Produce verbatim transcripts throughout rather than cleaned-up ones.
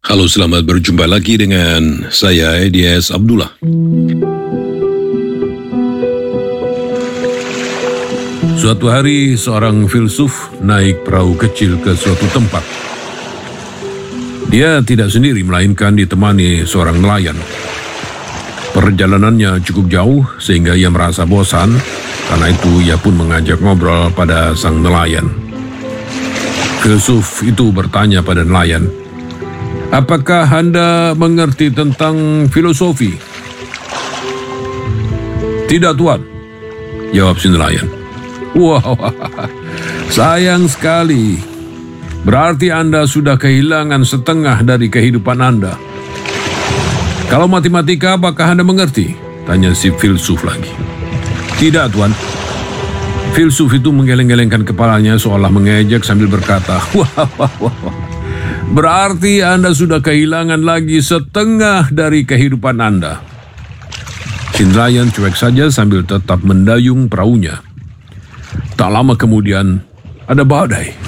Halo, selamat berjumpa lagi dengan saya Edi S. Abdullah. Suatu hari seorang filsuf naik perahu kecil ke suatu tempat. Dia tidak sendiri melainkan ditemani seorang nelayan. Perjalanannya cukup jauh sehingga ia merasa bosan, karena itu ia pun mengajak ngobrol pada sang nelayan. Filsuf itu bertanya pada nelayan, "Apakah Anda mengerti tentang filosofi?" "Tidak, Tuan," jawab si nelayan. "Wah, sayang sekali. Berarti Anda sudah kehilangan setengah dari kehidupan Anda." "Kalau matematika, apakah Anda mengerti?" tanya si filsuf lagi. "Tidak, Tuan." Filsuf itu menggeleng-gelengkan kepalanya seolah mengejek sambil berkata, "Wah, wah, wah, wah. Berarti Anda sudah kehilangan lagi setengah dari kehidupan Anda." Si nelayan cuek saja sambil tetap mendayung perahunya. Tak lama kemudian, ada badai.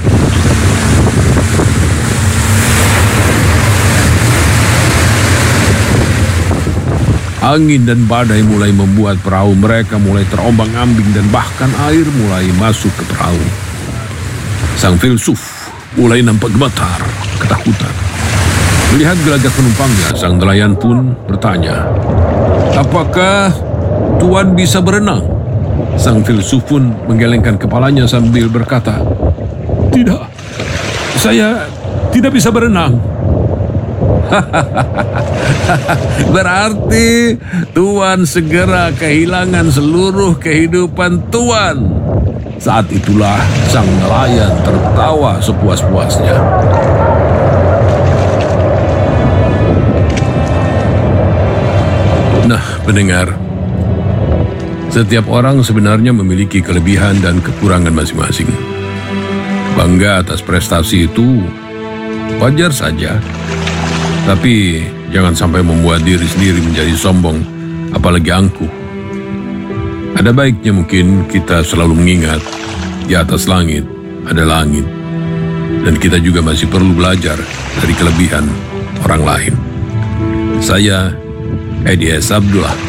Angin dan badai mulai membuat perahu mereka mulai terombang-ambing dan bahkan air mulai masuk ke perahu. Sang filsuf mulai nampak gemetar, ketakutan. Melihat gelagat penumpangnya, sang nelayan pun bertanya, "Apakah Tuan bisa berenang?" Sang filsuf pun menggelengkan kepalanya sambil berkata, "Tidak, saya tidak bisa berenang." "Berarti Tuan segera kehilangan seluruh kehidupan Tuan." Saat itulah sang nelayan tertawa sepuas-puasnya. Nah, pendengar, setiap orang sebenarnya memiliki kelebihan dan kekurangan masing-masing. Bangga atas prestasi itu wajar saja, tapi jangan sampai membuat diri sendiri menjadi sombong, apalagi angkuh. Ada baiknya mungkin kita selalu mengingat, di atas langit ada langit, dan kita juga masih perlu belajar dari kelebihan orang lain. Saya Edi S. Abdullah.